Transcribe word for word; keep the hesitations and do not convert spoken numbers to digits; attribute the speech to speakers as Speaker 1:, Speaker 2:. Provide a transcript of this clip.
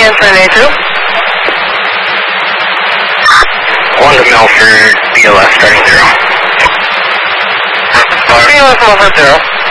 Speaker 1: again for an A two.
Speaker 2: One to Milford, B L S starting zero.
Speaker 1: B L S Milford zero.